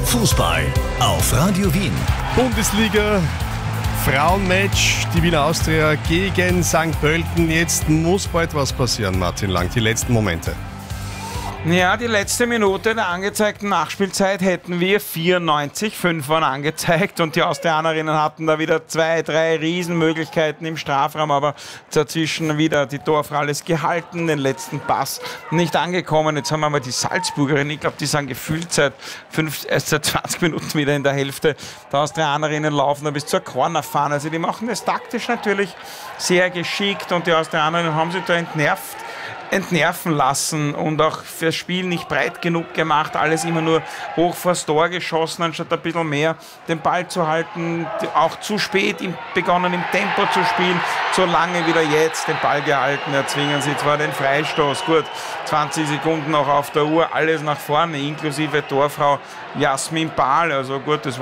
Fußball auf Radio Wien. Bundesliga Frauenmatch, die Wiener Austria gegen St. Pölten. Jetzt muss bald was passieren, Martin Lang, die letzten Momente. Ja, die letzte Minute der angezeigten Nachspielzeit hätten wir 94,5 waren angezeigt und die Austrianerinnen hatten da wieder 2, 3 Riesenmöglichkeiten im Strafraum, aber dazwischen wieder die Torfrau alles gehalten, den letzten Pass nicht angekommen. Jetzt haben wir mal die Salzburgerinnen, ich glaube, die sind gefühlt seit 20 Minuten wieder in der Hälfte. Die Austrianerinnen laufen da bis zur Cornerfahne, also die machen das taktisch natürlich sehr geschickt und die Austrianerinnen haben sich da entnerven lassen und auch fürs Spiel nicht breit genug gemacht, alles immer nur hoch vors Tor geschossen, anstatt ein bisschen mehr den Ball zu halten, auch zu spät begonnen im Tempo zu spielen, so lange wieder jetzt den Ball gehalten, erzwingen sie zwar den Freistoß, gut, 20 Sekunden noch auf der Uhr, alles nach vorne, inklusive Torfrau Jasmin Pahl, also gut, das